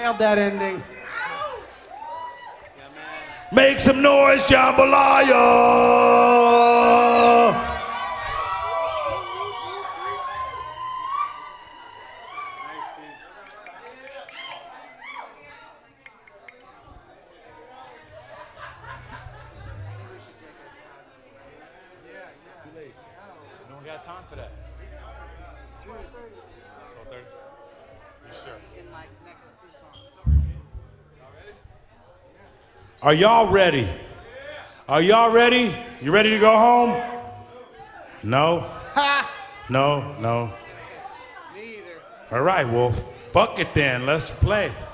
Nailed that ending. Make some noise, jambalaya! Too late. We don't got time for that. 12:30. You sure? In my next 2 songs. Are y'all ready? Are y'all ready? You ready to go home? No? No, no. Me either. All right, well, fuck it then. Let's play.